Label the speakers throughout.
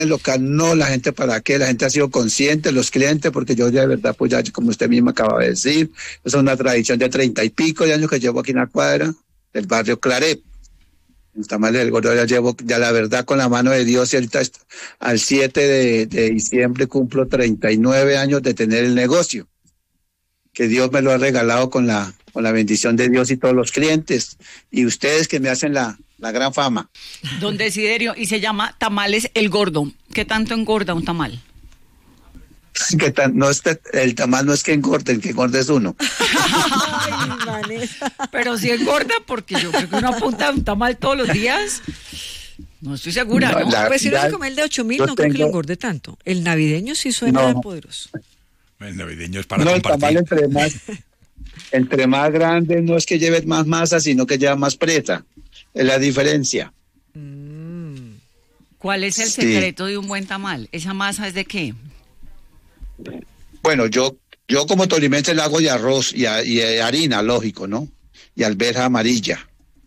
Speaker 1: local, no, la gente para qué, la gente ha sido consciente, los clientes, porque yo de verdad, pues ya como usted misma acaba de decir, es una tradición de 30 y pico de años que llevo aquí en la cuadra del barrio Claret. El tamal del gordo ya llevo, ya la verdad, con la mano de Dios, y ahorita al 7 de diciembre cumplo 39 años de tener el negocio, que Dios me lo ha regalado con la bendición de Dios y todos los clientes, y ustedes que me hacen la gran fama.
Speaker 2: Don Desiderio, y se llama Tamales El Gordo. ¿Qué tanto engorda un tamal?
Speaker 1: El tamal no es que engorde, el que engorda es uno.
Speaker 3: Ay, Vanessa.
Speaker 2: Pero si engorda, porque yo creo que uno apunta a un tamal todos los días. No estoy segura, ¿no?
Speaker 3: Pues si no se come el de 8.000, no creo que le engorde tanto. El navideño sí suena poderoso.
Speaker 4: El navideño es para compartir.
Speaker 1: El tamal entre más grande no es que lleve más masa, sino que lleva más presa. Es la diferencia.
Speaker 2: ¿Cuál es el secreto de un buen tamal? ¿Esa masa es de qué?
Speaker 1: Bueno, yo como tolimense le hago de arroz y harina, lógico, ¿no? Y alberja amarilla.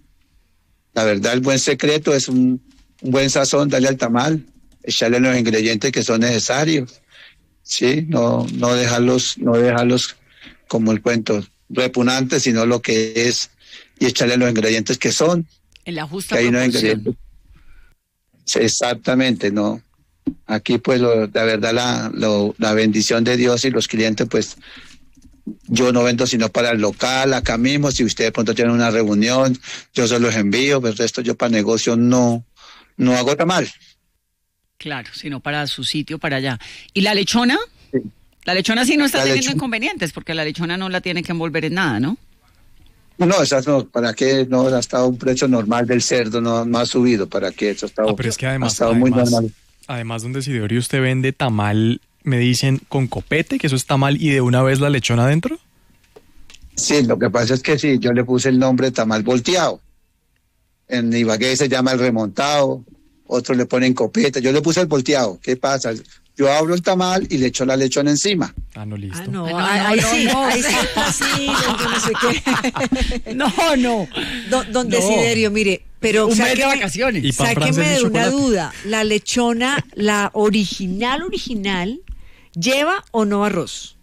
Speaker 1: La verdad, el buen secreto es un buen sazón, darle al tamal, echarle los ingredientes que son necesarios, ¿sí? No dejarlos como el cuento repugnantes, sino lo que es, y echarle los ingredientes que son.
Speaker 2: En la justa proporción.
Speaker 1: Sí, exactamente, ¿no? Aquí pues la verdad la bendición de Dios y los clientes, pues yo no vendo sino para el local, acá mismo, si ustedes de pronto tienen una reunión, yo se los envío, pero el resto yo para negocio no hago tamal.
Speaker 2: Claro, sino para su sitio, para allá. ¿Y la lechona?
Speaker 1: Sí.
Speaker 2: La lechona sí no está teniendo inconvenientes, porque la lechona no la tiene que envolver en nada, ¿no?
Speaker 1: No, esas no, ¿para qué? No, ha estado un precio normal del cerdo, no ha subido, ¿para qué? Eso ha estado,
Speaker 5: pero es que además,
Speaker 1: ha estado muy normal.
Speaker 5: Además, don Desiderio, usted vende tamal, me dicen, con copete, que eso es tamal, y de una vez la lechona adentro.
Speaker 1: Sí, lo que pasa es que sí, yo le puse el nombre tamal volteado. En Ibagué se llama el remontado, otros le ponen copete, yo le puse el volteado. ¿Qué pasa? Yo abro el tamal y le echo la lechona encima.
Speaker 5: Ah, no, listo.
Speaker 3: Ahí sí, no sé qué.
Speaker 2: No.
Speaker 3: Don Desiderio, mire, pero
Speaker 2: un mes de vacaciones.
Speaker 3: Sáqueme de una duda. ¿La lechona, la original, lleva o no arroz?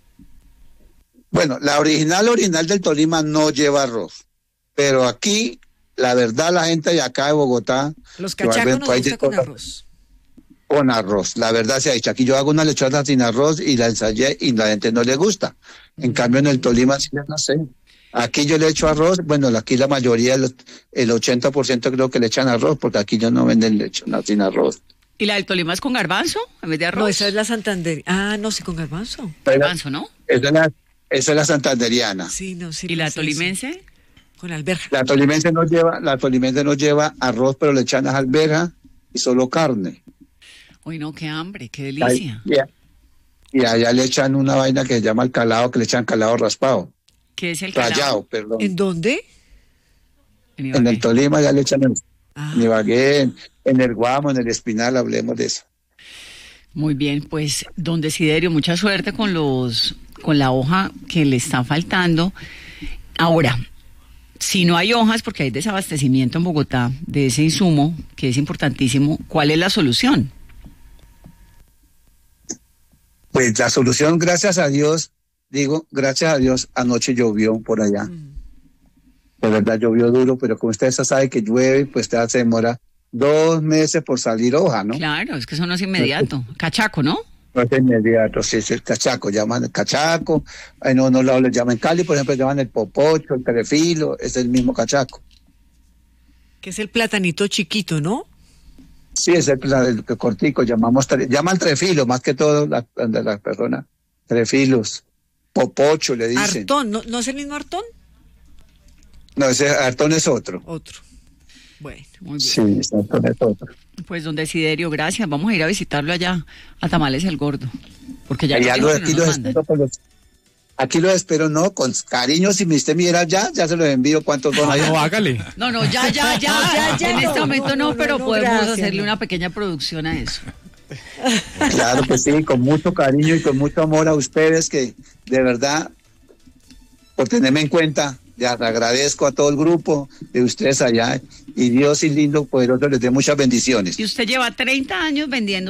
Speaker 1: Bueno, la original del Tolima no lleva arroz, pero aquí, la verdad, la gente de acá de Bogotá,
Speaker 3: los cachacos nos gusta con arroz.
Speaker 1: Con arroz, la verdad se ha dicho. Aquí yo hago una lechona sin arroz y la ensayé y la gente no le gusta. En cambio en el Tolima sí, no sé. Aquí yo le echo arroz, bueno, aquí la mayoría, el 80% creo que le echan arroz, porque aquí yo no venden lechona sin arroz.
Speaker 2: ¿Y la del Tolima es con garbanzo en vez de arroz?
Speaker 3: No, esa es la Santander. Ah, no, sí, con garbanzo.
Speaker 2: Garbanzo, ¿no?
Speaker 1: Esa es la santanderiana.
Speaker 3: Sí, no, sí.
Speaker 2: ¿Y la tolimense?
Speaker 3: Con alberja.
Speaker 1: La tolimense no lleva arroz, pero le echan alberja y solo carne.
Speaker 2: Uy, no, qué hambre, qué delicia.
Speaker 1: Y allá le echan una vaina que se llama el calado, que le echan calado raspado.
Speaker 2: ¿Qué es el calado?
Speaker 1: Rallado, perdón.
Speaker 3: ¿En dónde?
Speaker 1: En el Tolima ya le echan en Ibagué, en el Guamo, en el Espinal, hablemos de eso.
Speaker 2: Muy bien, pues, don Desiderio, mucha suerte con la hoja que le está faltando. Ahora, si no hay hojas, porque hay desabastecimiento en Bogotá de ese insumo, que es importantísimo, ¿cuál es la solución?
Speaker 1: Pues la solución, gracias a Dios, anoche llovió por allá. De verdad llovió duro, pero como ustedes saben que llueve, pues se demora 2 meses por salir hoja, ¿no?
Speaker 2: Claro, es que eso no es inmediato. Cachaco, ¿no?
Speaker 1: No es inmediato, sí, es el cachaco, llaman el cachaco, en unos lados le llaman Cali, por ejemplo, llaman el popocho, el perefilo, es el mismo cachaco.
Speaker 3: Que es el platanito chiquito, ¿no?
Speaker 1: Sí, es el cortico, llaman trefilo, más que todo la persona, trefilos, popocho le dicen.
Speaker 3: ¿Artón? ¿No es el mismo artón?
Speaker 1: No, ese artón es otro.
Speaker 3: Bueno,
Speaker 2: muy bien.
Speaker 1: Sí, ese artón es otro.
Speaker 2: Pues don Desiderio, gracias, vamos a ir a visitarlo allá, a Tamales el Gordo, porque ya
Speaker 1: aquí los espero, no, con cariño, si usted me diera ya se los envío, ¿cuántos van?
Speaker 5: No, hágale.
Speaker 2: No, ya, en este momento no, pero podemos hacerle una pequeña producción a eso.
Speaker 1: Claro que sí, con mucho cariño y con mucho amor a ustedes, que de verdad, por tenerme en cuenta, Les agradezco a todo el grupo de ustedes allá y Dios y lindo poderoso les dé muchas bendiciones.
Speaker 2: Y usted lleva 30 años vendiendo